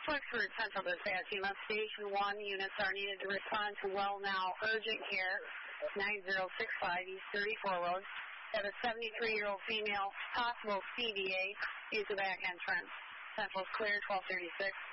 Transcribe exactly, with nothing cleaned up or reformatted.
Fletchford Central Dispatch, EMS Station one, units are needed to respond to well now urgent care, nine zero six five East thirty-four Road. Have a seventy-three-year-old female, possible C V A, use the back entrance. Central's clear, twelve thirty-six.